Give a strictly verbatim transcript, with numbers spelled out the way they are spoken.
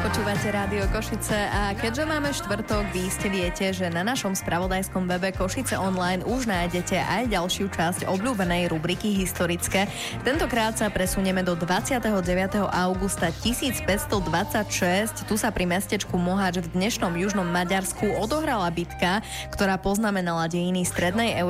Počúvate Rádio Košice a keďže máme štvrtok, vy ste viete, že na našom spravodajskom webe Košice online už nájdete aj ďalšiu časť obľúbenej rubriky Historické. Tentokrát sa presunieme do dvadsiateho deviateho augusta tisícpäťstodvadsaťšesť. Tu sa pri mestečku Moháč v dnešnom južnom Maďarsku odohrala bitka, ktorá poznamenala dejiny strednej Európy